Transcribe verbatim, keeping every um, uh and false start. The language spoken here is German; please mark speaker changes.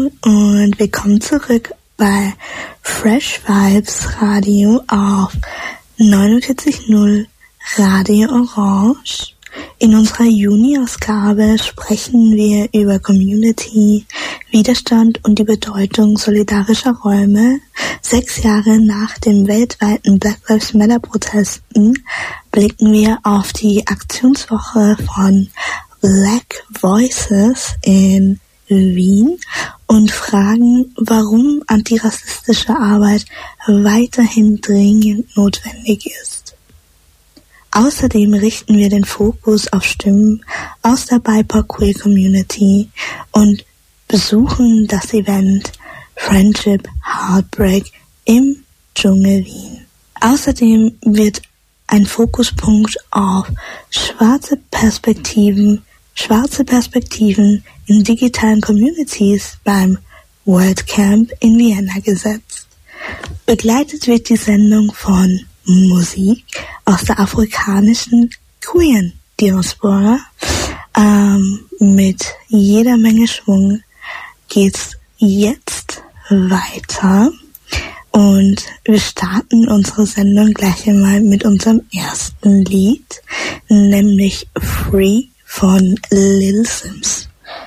Speaker 1: und willkommen zurück bei Fresh Vibes Radio auf neunundvierzig Komma null Radio Orange. In unserer Juni-Ausgabe sprechen wir über Community, Widerstand und die Bedeutung solidarischer Räume. Sechs Jahre nach den weltweiten Black Lives Matter-Protesten blicken wir auf die Aktionswoche von Black Voices in Wien und fragen, warum antirassistische Arbeit weiterhin dringend notwendig ist. Außerdem richten wir den Fokus auf Stimmen aus der B I P O C-Queer-Community und besuchen das Event Friendship Heartbreak im Dschungel Wien. Außerdem wird ein Fokuspunkt auf schwarze Perspektiven, schwarze Perspektiven in digitalen Communities beim World Camp in Vienna gesetzt. Begleitet wird die Sendung von Musik aus der afrikanischen queeren Diaspora. Ähm, mit jeder Menge Schwung geht's jetzt weiter und wir starten unsere Sendung gleich einmal mit unserem ersten Lied, nämlich Free von Lil Sims.